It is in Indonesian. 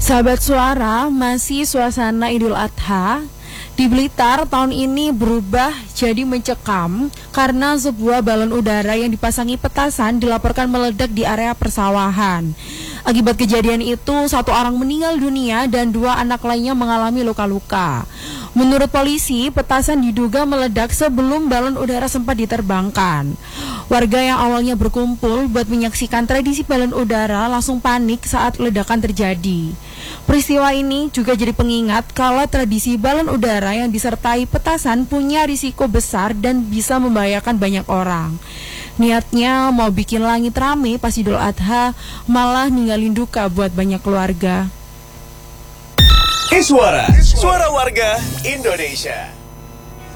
Sahabat Suara, masih suasana Idul Adha. Di Blitar tahun ini berubah jadi mencekam karena sebuah balon udara yang dipasangi petasan dilaporkan meledak di area persawahan. Akibat kejadian itu, 1 orang meninggal dunia dan 2 anak lainnya mengalami luka-luka. Menurut polisi, petasan diduga meledak sebelum balon udara sempat diterbangkan. Warga yang awalnya berkumpul buat menyaksikan tradisi balon udara langsung panik saat ledakan terjadi. Peristiwa ini juga jadi pengingat kalau tradisi balon udara yang disertai petasan punya risiko besar dan bisa membahayakan banyak orang. Niatnya mau bikin langit rame pas Idul Adha, malah ninggalin duka buat banyak keluarga. Suara, suara warga Indonesia.